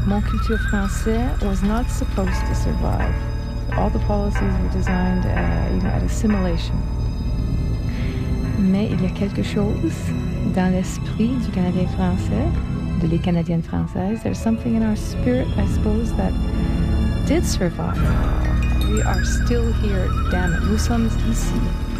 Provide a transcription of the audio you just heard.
Mon Culture Français was not supposed to survive. All the policies were designed, at assimilation. Mais il y a quelque chose dans l'esprit du Canadien français, de les Canadiennes françaises. There's something in our spirit, I suppose, that did survive. We are still here, damn it. Nous sommes ici.